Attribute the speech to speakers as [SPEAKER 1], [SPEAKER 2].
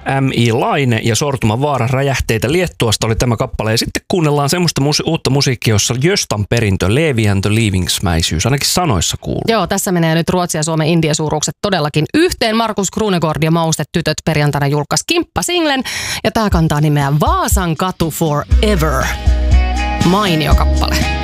[SPEAKER 1] M.I. Laine ja Sortuma Vaara räjähteitä Liettuasta oli tämä kappale. Ja sitten kuunnellaan semmoista uutta musiikkia, jossa Göstan perintö, leviäntö, liivingsmäisyys, ainakin sanoissa kuuluu.
[SPEAKER 2] Joo, tässä menee nyt Ruotsin ja Suomen indie-suuruukset todellakin yhteen. Markus Krunegård ja Maustet tytöt perjantaina julkaisi kimppa-singlen ja tää kantaa nimeä Vaasan katu Forever. Mainio kappale.